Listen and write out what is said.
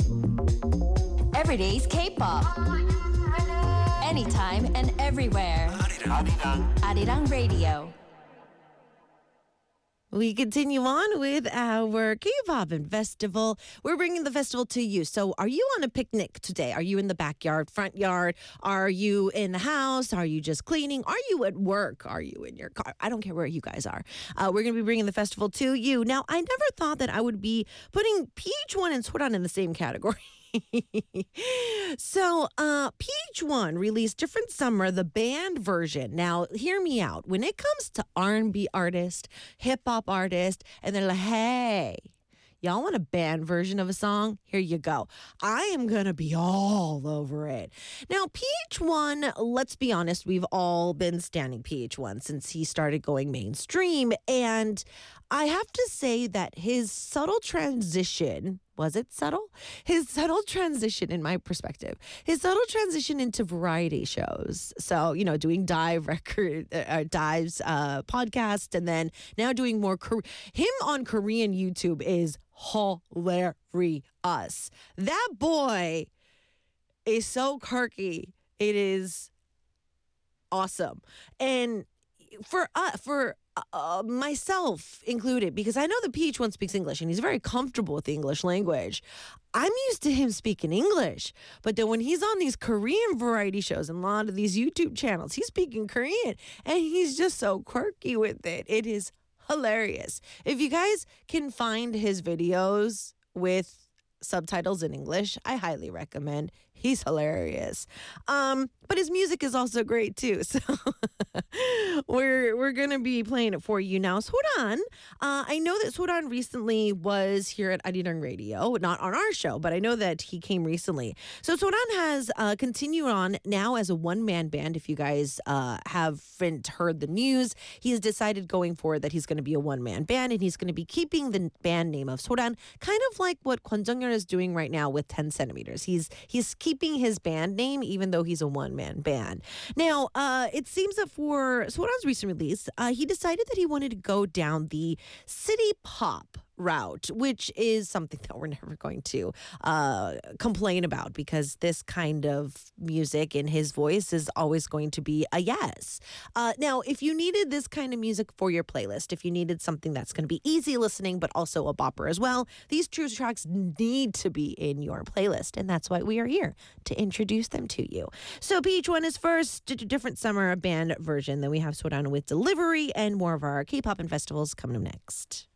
Everyday's K-pop. Anytime and everywhere. Arirang Radio. We continue on with our K-pop and festival. We're bringing the festival to you. So are you on a picnic today? Are you in the backyard, front yard? Are you in the house? Are you just cleaning? Are you at work? Are you in your car? I don't care where you guys are. We're going to be bringing the festival to you. Now, I never thought that I would be putting PH1 and Soran in the same category. So, PH1 released Different Summer, the band version. Now, hear me out. When it comes to R&B artist, hip-hop artist, and they're like, hey, y'all want a band version of a song? Here you go. I am going to be all over it. Now, PH1, let's be honest, we've all been standing PH1 since he started going mainstream. And I have to say that his subtle transition, was it subtle? His subtle transition, in my perspective, his subtle transition into variety shows. So, you know, doing Dive's podcast, and then now doing more. Him on Korean YouTube is hilarious. That boy is so quirky. It is awesome. And for myself included, because I know that PH1 speaks English and he's very comfortable with the English language. I'm used to him speaking English, but then when he's on these Korean variety shows and a lot of these YouTube channels, he's speaking Korean and he's just so quirky with it. It is hilarious. If you guys can find his videos with subtitles in English, I highly recommend. He's hilarious. But his music is also great too. So we're gonna be playing it for you now. Soran, I know that Soran recently was here at Arirang Radio, not on our show, but I know that he came recently. So Soran has continued on now as a one-man band. If you guys haven't heard the news, he has decided going forward that he's going to be a one-man band, and he's going to be keeping the band name of Soran, kind of like what Kwon Jung-yeol is doing right now with 10 centimeters. He's keeping his band name even though he's a one-man band. Now, it seems that for Soran's recent release, he decided that he wanted to go down the city pop route, which is something that we're never going to complain about, because this kind of music in his voice is always going to be a yes. Now, if you needed this kind of music for your playlist, if you needed something that's going to be easy listening but also a bopper as well, these two tracks need to be in your playlist, and that's why we are here to introduce them to you. So PH1 is first, Different Summer, band version. Then we have Soran with Delivery, and more of our K-pop and festivals coming up next.